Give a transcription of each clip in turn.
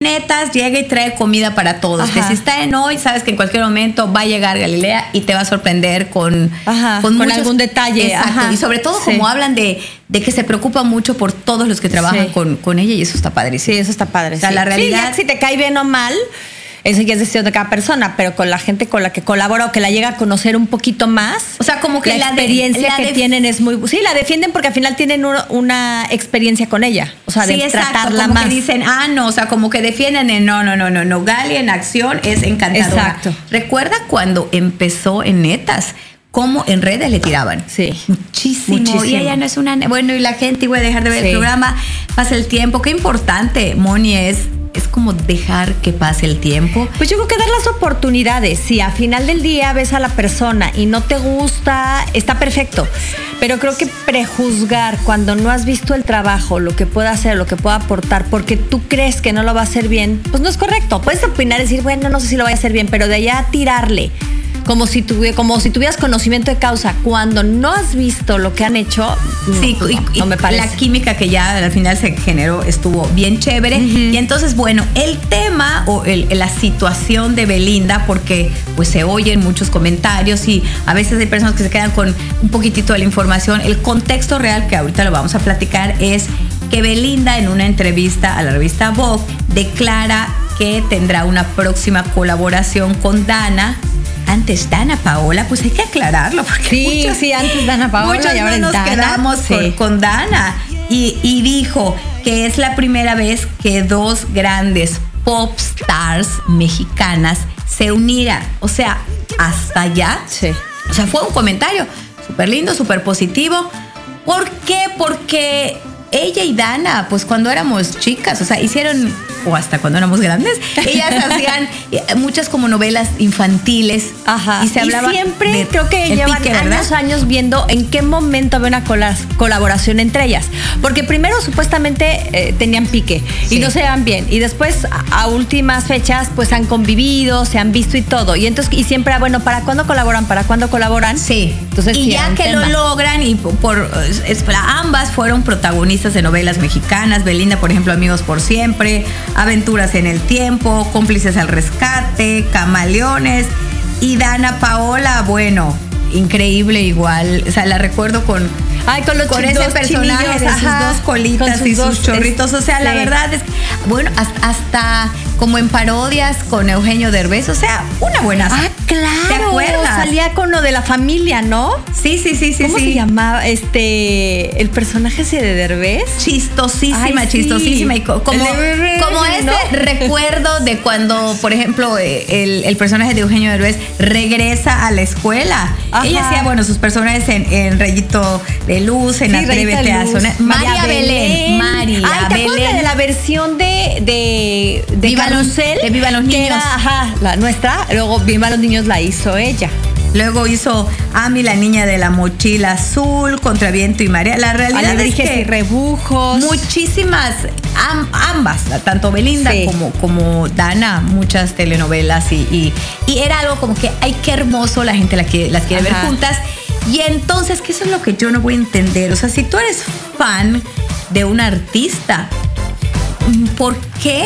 Netas llega y trae comida para todos. Ajá. Que si está en hoy, sabes que en cualquier momento va a llegar Galilea y te va a sorprender con muchos, algún detalle. Exacto. Ajá. Y sobre todo como hablan de que se preocupa mucho por todos los que trabajan con ella, y eso está padrísimo. Sí, eso está padre. O sea, la realidad... Sí, ya si te cae bien o mal, eso ya es decisión de cada persona, pero con la gente con la que colabora o que la llega a conocer un poquito más, o sea, como que la experiencia que tienen es muy... Sí, la defienden porque al final tienen una experiencia con ella. O sea, de tratarla como más. que dicen, no, o sea, como que defienden en no, Gali en acción es encantadora. Exacto. ¿Recuerda cuando empezó en Netas? Cómo en redes le tiraban. Sí. Muchísimo. Y ella no es una... Bueno, y la gente iba a dejar de ver el programa, pasa el tiempo. Qué importante, Moni, es como dejar que pase el tiempo. Pues yo creo que dar las oportunidades. Si a final del día ves a la persona y no te gusta, está perfecto. Pero creo que prejuzgar cuando no has visto el trabajo, lo que pueda hacer, lo que pueda aportar, porque tú crees que no lo va a hacer bien, pues no es correcto. Puedes opinar y decir, bueno, no sé si lo voy a hacer bien, pero de allá a tirarle como si tuvieras conocimiento de causa cuando no has visto lo que han hecho. Sí, no me parece. La química que ya al final se generó estuvo bien chévere. Y entonces, bueno, el tema o la situación de Belinda, porque pues se oyen muchos comentarios y a veces hay personas que se quedan con un poquitito de la información. El contexto real, que ahorita lo vamos a platicar, es que Belinda en una entrevista a la revista Vogue declara que tendrá una próxima colaboración con Dana. Antes Dana Paola, pues hay que aclararlo, porque sí, antes Dana Paola y ahora nos Dana. Quedamos con Dana. Y dijo que es la primera vez que dos grandes pop stars mexicanas se unirán. O sea, hasta allá. Sí. O sea, fue un comentario súper lindo, súper positivo. ¿Por qué? Porque ella y Dana, pues cuando éramos chicas, o sea, hicieron, o hasta cuando éramos grandes, ellas hacían muchas como novelas infantiles. Ajá. Y se hablaba siempre creo que llevan pique, años viendo en qué momento había una colaboración entre ellas. Porque primero supuestamente tenían pique y no se llevan bien. Y después a últimas fechas pues han convivido, se han visto y todo. Y entonces siempre, bueno, ¿para cuándo colaboran? ¿Para cuándo colaboran? Sí. Entonces, y ya que lo logran, y ambas fueron protagonistas de novelas mexicanas. Belinda, por ejemplo, Amigos por Siempre, Aventuras en el Tiempo, Cómplices al Rescate, Camaleones. Y Dana Paola, bueno, increíble igual. O sea, la recuerdo con ese personaje, sus dos colitas y sus chorritos. O sea, la verdad es, bueno, hasta como en parodias con Eugenio Derbez. O sea, una buena. Claro. ¿Te acuerdas? Salía con lo de la familia, ¿no? Sí. ¿Cómo se llamaba el personaje ese de Derbez? Chistosísima. Y como ese, ¿no? Recuerdo de cuando, por ejemplo, el personaje de Eugenio Derbez regresa a la escuela. Ajá. Ella hacía, bueno, sus personajes en Rayito de Luz, en Atrévete a Sonar. María Belén. ¿Te acuerdas de la versión de Carrusel? De Viva los Niños. Era, la nuestra. Luego Viva los Niños la hizo ella. Luego hizo Ami, la niña de la mochila azul, Contra Viento y Marea. La realidad es que y rebujos. Muchísimas, ambas, tanto Belinda como Dana, muchas telenovelas y era algo como que, ay, qué hermoso, la gente las quiere ver juntas. Y entonces, que eso es lo que yo no voy a entender. O sea, si tú eres fan de un artista, ¿por qué?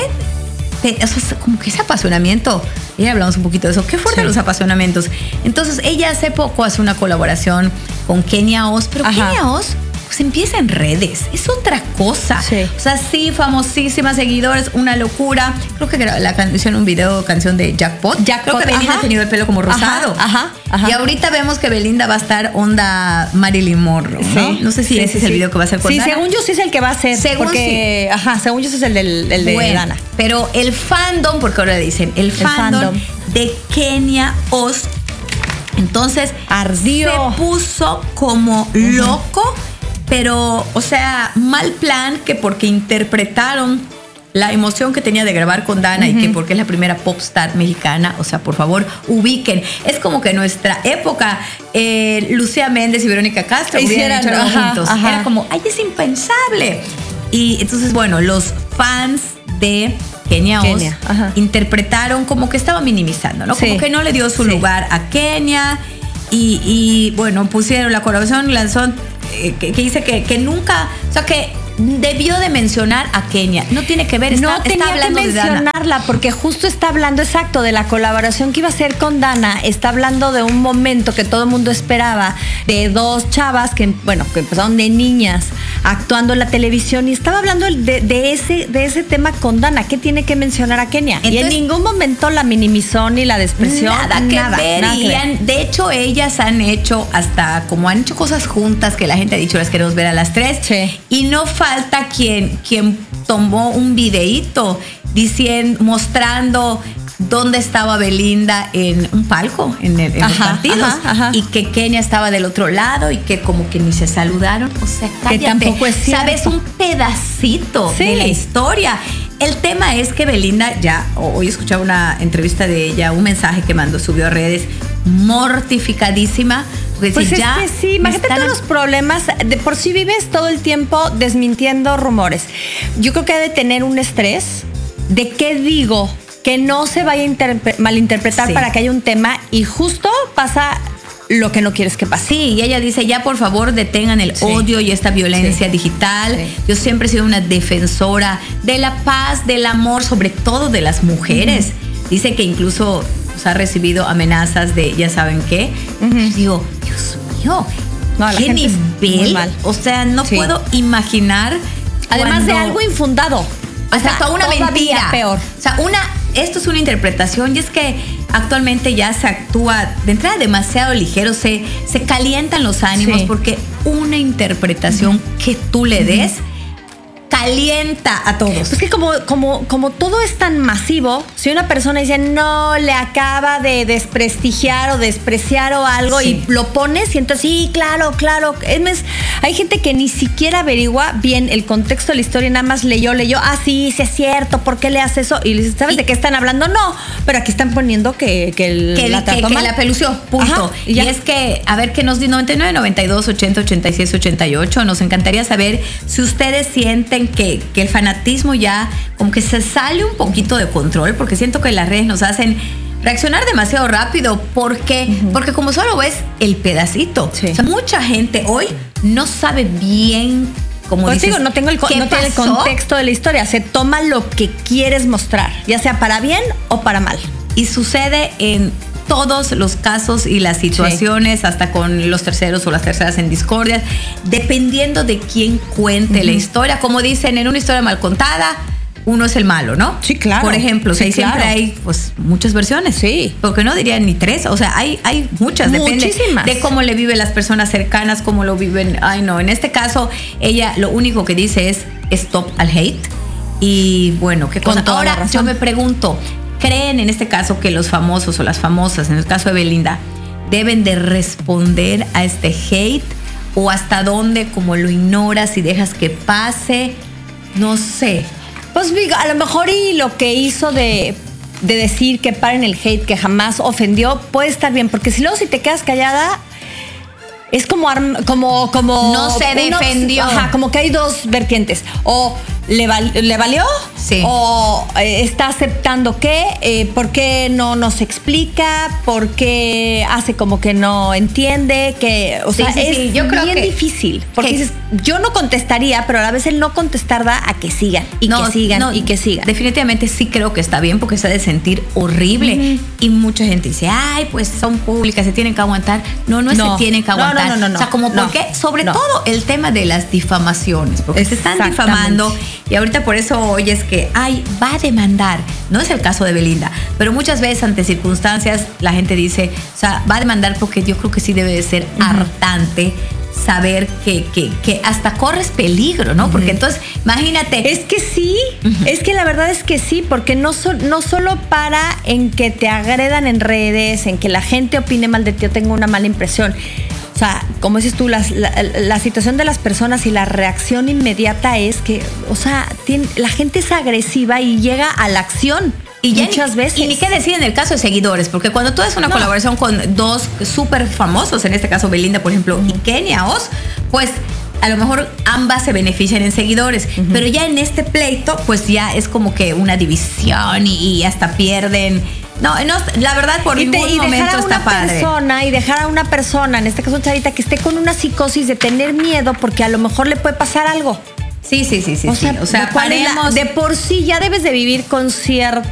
O sea, como que ese apasionamiento, ya hablamos un poquito de eso, qué fuerte los apasionamientos. Entonces ella hace poco hace una colaboración con Kenia Os, pero Kenia Os pues empieza en redes, es otra cosa. O sea, sí, famosísimas seguidores, una locura. Creo que la canción, un video, canción de Jackpot. Creo que Belinda ha tenido el pelo como rosado. Y ahorita vemos que Belinda va a estar onda Marilyn Monroe, ¿no? No sé si ese es el video que va a hacer con Dana. Sí, según yo sí es el que va a ser. Según yo sí es el de Dana. Pero el fandom, porque ahora dicen, el fandom de Kenia Os, entonces ardió. Se puso como loco. Pero, o sea, mal plan, que porque interpretaron la emoción que tenía de grabar con Dana y que porque es la primera pop star mexicana. O sea, por favor, ubiquen. Es como que en nuestra época, Lucía Méndez y Verónica Castro hubieran hecho algo juntos. Era como, ay, es impensable. Y entonces, bueno, los fans de Kenia Os interpretaron como que estaba minimizando, ¿no? Como que no le dio su lugar a Kenia. Y bueno, pusieron la colaboración, lanzó... que dice que nunca, o sea, que debió de mencionar a Kenia. No tiene que ver, no tenía está hablando que mencionarla porque justo está hablando exacto de la colaboración que iba a hacer con Dana. Está hablando de un momento que todo el mundo esperaba, de dos chavas que empezaron de niñas actuando en la televisión, y estaba hablando de ese tema con Dana. ¿Qué tiene que mencionar a Kenia? Entonces, y en ningún momento la minimizó ni la despreció. Nada que ver. De hecho, ellas han hecho cosas juntas que la gente ha dicho, las queremos ver a las tres. Sí. Y no falta quien tomó un videíto mostrando dónde estaba Belinda en un palco en los partidos, y que Kenia estaba del otro lado y que como que ni se saludaron. O sea, cállate. Que tampoco es cierto. Sabes un pedacito de la historia. El tema es que Belinda hoy escuchaba una entrevista de ella, un mensaje que subió a redes, mortificadísima. Pues ya es que sí, imagínate todos los problemas. De por sí vives todo el tiempo desmintiendo rumores. Yo creo que debe tener un estrés de qué digo, que no se vaya a malinterpretar para que haya un tema, y justo pasa lo que no quieres que pase. Sí, y ella dice, ya por favor detengan el odio y esta violencia digital. Sí. Yo siempre he sido una defensora de la paz, del amor, sobre todo de las mujeres. Dice que incluso ha recibido amenazas de ya saben qué. Digo, Dios mío, qué nivel. O sea, no puedo imaginar. Además de algo infundado. Hasta una mentira. Peor. O sea, esto es una interpretación, y es que actualmente ya se actúa de entrada demasiado ligero, se calientan los ánimos porque una interpretación que tú le des calienta a todos. Es que como todo es tan masivo, si una persona dice no, le acaba de desprestigiar o despreciar o algo, y lo pones, y entonces sí, claro. Hay gente que ni siquiera averigua bien el contexto de la historia, nada más leyó, sí es cierto, ¿por qué le haces eso? Y le dices, ¿sabes de qué están hablando? No, pero aquí están poniendo que la pelució, punto. Y es que, a ver, que nos di 99, 92, 80, 86, 88. Nos encantaría saber si ustedes sienten que el fanatismo ya como que se sale un poquito de control, porque siento que las redes nos hacen reaccionar demasiado rápido, porque como solo ves el pedacito. Sí. O sea, mucha gente hoy no sabe bien, como pues dices, no tiene el contexto de la historia. Se toma lo que quieres mostrar, ya sea para bien o para mal. Y sucede en todos los casos y las situaciones, hasta con los terceros o las terceras en discordias, dependiendo de quién cuente la historia. Como dicen, en una historia mal contada, uno es el malo, ¿no? Sí, claro. Por ejemplo, sí, siempre hay muchas versiones. Sí. Porque no diría ni tres. O sea, hay muchas. Depende de cómo le viven las personas cercanas, cómo lo viven. Ay, no. En este caso, ella lo único que dice es stop al hate. Y bueno, ¿qué cosa? Ahora yo me pregunto, ¿creen en este caso que los famosos o las famosas, en el caso de Belinda, deben de responder a este hate? ¿O hasta dónde, como lo ignoras y dejas que pase? No sé. Pues a lo mejor, y lo que hizo de decir que paren el hate, que jamás ofendió, puede estar bien, porque si te quedas callada, es como no se defendió. Como que hay dos vertientes. O le valió, sí, o está aceptando por qué no nos explica, por qué hace como que no entiende, es yo creo bien difícil, porque dices, yo no contestaría, pero a la vez el no contestar da a que sigan y que sigan. Definitivamente sí creo que está bien, porque se ha de sentir horrible. Y mucha gente dice, ay, pues son públicas, se tienen que aguantar. No se tienen que aguantar. No. O sea, como por qué, sobre todo el tema de las difamaciones, porque se están difamando. Y ahorita por eso oyes que va a demandar. No es el caso de Belinda, pero muchas veces ante circunstancias la gente dice, o sea, va a demandar, porque yo creo que sí debe de ser hartante saber que hasta corres peligro, ¿no? Porque entonces, imagínate. Es que sí, es que la verdad es que sí, porque no solo para en que te agredan en redes, en que la gente opine mal de ti o tenga una mala impresión. O sea, como dices tú, la situación de las personas y la reacción inmediata es que, o sea, la gente es agresiva y llega a la acción. Y muchas veces. Y ni qué decir en el caso de seguidores, porque cuando tú haces una colaboración con dos súper famosos, en este caso Belinda, por ejemplo, y Kenia Oz, pues a lo mejor ambas se benefician en seguidores, pero ya en este pleito, pues ya es como que una división y hasta pierden. No, la verdad, por ningún momento está padre. Y dejar a una persona, en este caso chavita, que esté con una psicosis de tener miedo porque a lo mejor le puede pasar algo. Sí. O sea, de por sí ya debes de vivir con cierta